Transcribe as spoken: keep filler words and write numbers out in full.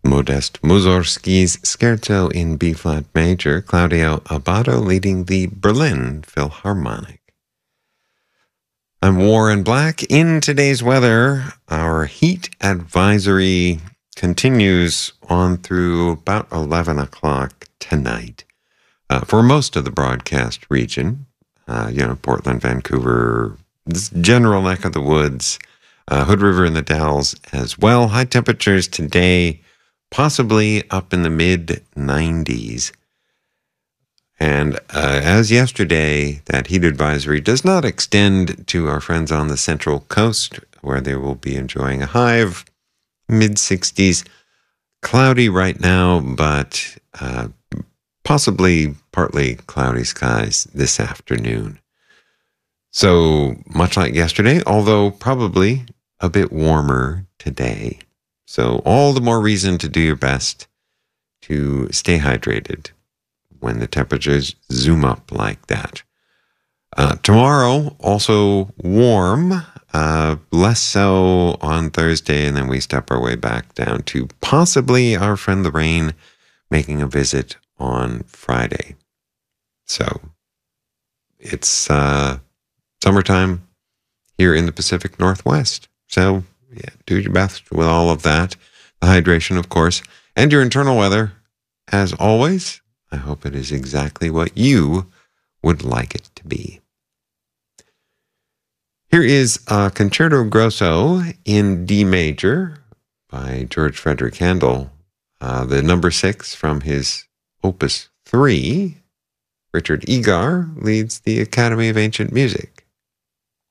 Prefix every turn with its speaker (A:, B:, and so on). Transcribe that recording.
A: Modest Mussorgsky's Scherzo in B-flat major, Claudio Abbado leading the Berlin Philharmonic. I'm Warren Black. In today's weather, our heat advisory continues on through about eleven o'clock tonight uh, for most of the broadcast region. Uh, you know, Portland, Vancouver, this general neck of the woods, uh, Hood River and the Dalles as well. High temperatures today, possibly up in the mid nineties. And uh, as yesterday, that heat advisory does not extend to our friends on the Central Coast, where they will be enjoying a high of mid sixties. Cloudy right now, but uh, possibly partly cloudy skies this afternoon. So much like yesterday, although probably a bit warmer today. So all the more reason to do your best to stay hydrated when the temperatures zoom up like that. Uh, tomorrow, also warm, uh, less so on Thursday, and then we step our way back down to possibly our friend the rain making a visit on Friday. So it's uh, summertime here in the Pacific Northwest. So yeah, do your best with all of that. The hydration, of course, and your internal weather, as always. I hope it is exactly what you would like it to be. Here is a Concerto Grosso in D major by George Frederick Handel, uh, the number six from his Opus three. Richard Egar leads the Academy of Ancient Music.